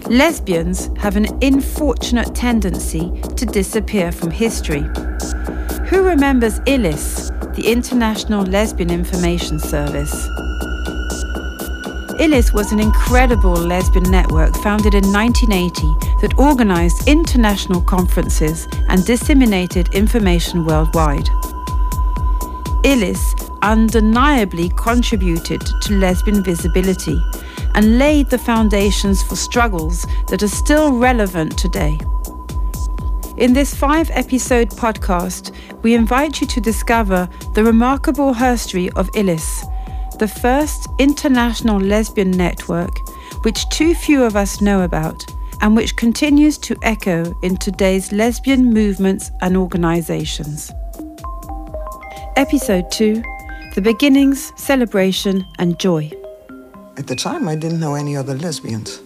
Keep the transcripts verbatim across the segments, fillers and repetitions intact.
lesbians have an unfortunate tendency to disappear from history. Who remembers I L I S, the International Lesbian Information Service? I L I S was an incredible lesbian network founded in nineteen eighty that organised international conferences and disseminated information worldwide. I L I S undeniably contributed to lesbian visibility and laid the foundations for struggles that are still relevant today. In this five-episode podcast, we invite you to discover the remarkable history of I L I S, the first international lesbian network, which too few of us know about, and which continues to echo in today's lesbian movements and organisations. Episode two, The Beginnings, Celebration and Joy. At the time, I didn't know any other lesbians.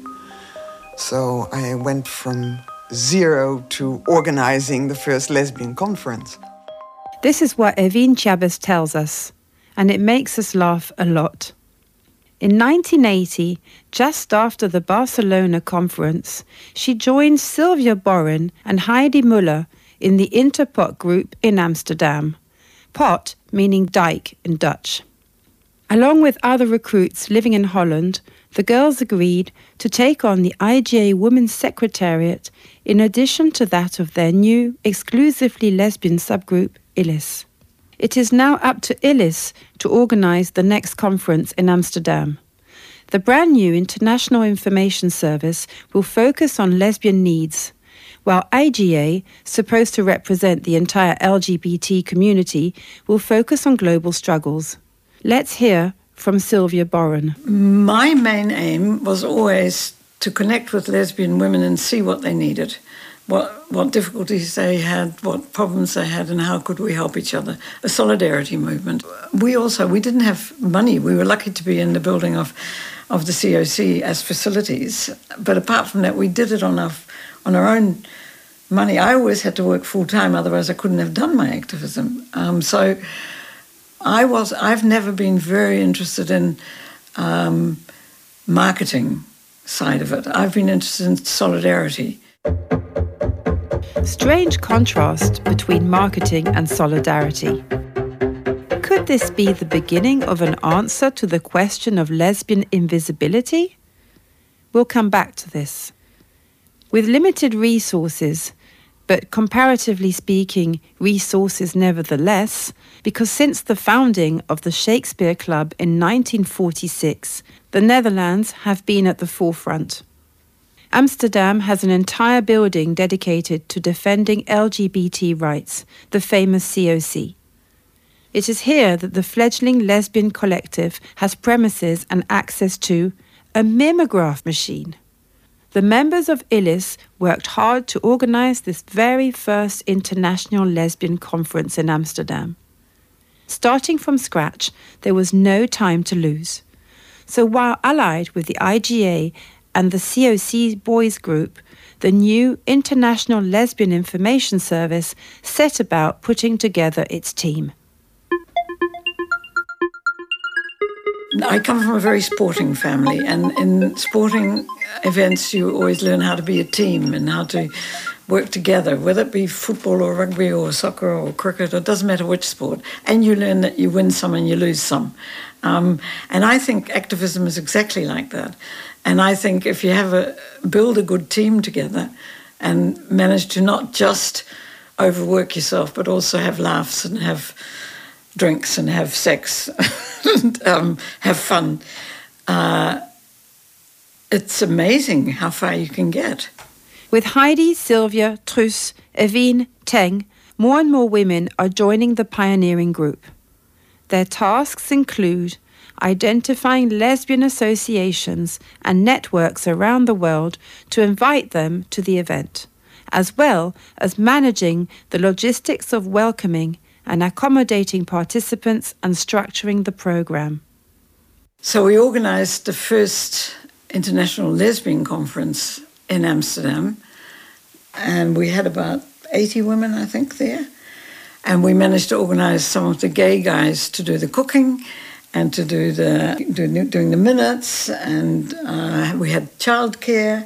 So I went from zero to organising the first lesbian conference. This is what Evine Chabas tells us, and it makes us laugh a lot. In nineteen eighty, just after the Barcelona conference, she joined Sylvia Boren and Heidi Muller in the Interpot group in Amsterdam, pot meaning dike in Dutch. Along with other recruits living in Holland, the girls agreed to take on the I G A Women's Secretariat in addition to that of their new, exclusively lesbian subgroup, I L I S. It is now up to I L I S to organise the next conference in Amsterdam. The brand new International Information Service will focus on lesbian needs, while I G A, supposed to represent the entire L G B T community, will focus on global struggles. Let's hear from Sylvia Boren. My main aim was always to connect with lesbian women and see what they needed, what what difficulties they had, what problems they had, and how could we help each other. A solidarity movement. We also, we didn't have money. We were lucky to be in the building of, of the C O C as facilities. But apart from that, we did it on our, on our own money. I always had to work full-time, otherwise I couldn't have done my activism. Um, so I was, I've never been very interested in um, marketing side of it. I've been interested in solidarity. Strange contrast between marketing and solidarity. Could this be the beginning of an answer to the question of lesbian invisibility? We'll come back to this. With limited resources, but comparatively speaking, resources nevertheless, because since the founding of the Shakespeare Club in nineteen forty-six, the Netherlands have been at the forefront. Amsterdam has an entire building dedicated to defending L G B T rights, the famous C O C. It is here that the fledgling lesbian collective has premises and access to a mimeograph machine. The members of I L I S worked hard to organise this very first international lesbian conference in Amsterdam. Starting from scratch, there was no time to lose. So while allied with the I G A and the C O C Boys Group, the new International Lesbian Information Service set about putting together its team. I come from a very sporting family, and in sporting events you always learn how to be a team and how to work together, whether it be football or rugby or soccer or cricket, it doesn't matter which sport. And you learn that you win some and you lose some. Um, and I think activism is exactly like that. And I think if you have a build a good team together and manage to not just overwork yourself, but also have laughs and have drinks and have sex and um, have fun, uh, it's amazing how far you can get. With Heidi, Sylvia, Truus, Evine, Teng, more and more women are joining the pioneering group. Their tasks include identifying lesbian associations and networks around the world to invite them to the event, as well as managing the logistics of welcoming and accommodating participants and structuring the program. So we organised the first International Lesbian Conference in Amsterdam, and we had about eighty women, I think, there. And we managed to organise some of the gay guys to do the cooking and to do the do, doing the minutes, and uh, we had childcare,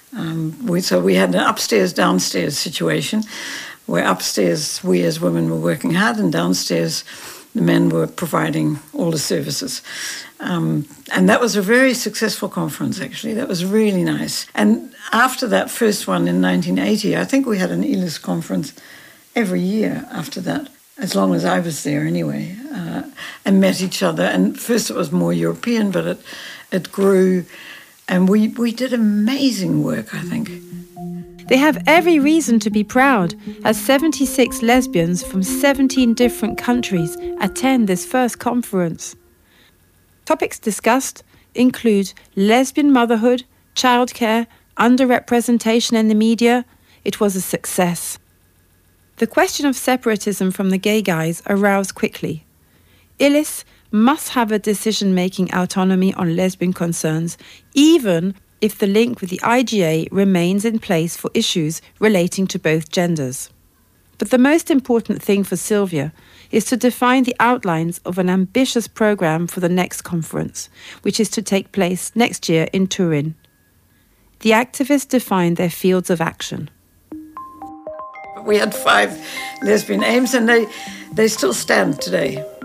Um, we, so we had an upstairs-downstairs situation where upstairs we as women were working hard and downstairs the men were providing all the services. Um, and that was a very successful conference, actually. That was really nice. And after that first one in nineteen eighty, I think we had an E L I S conference every year after that, as long as I was there anyway, uh, and met each other. And first it was more European, but it, it grew. And we, we did amazing work, I think. They have every reason to be proud, as seventy-six lesbians from seventeen different countries attend this first conference. Topics discussed include lesbian motherhood, childcare, underrepresentation in the media. It was a success. The question of separatism from the gay guys aroused quickly. I L I S must have a decision-making autonomy on lesbian concerns, even if the link with the I G A remains in place for issues relating to both genders. But the most important thing for Sylvia is to define the outlines of an ambitious programme for the next conference, which is to take place next year in Turin. The activists defined their fields of action. We had five lesbian aims and they, they still stand today.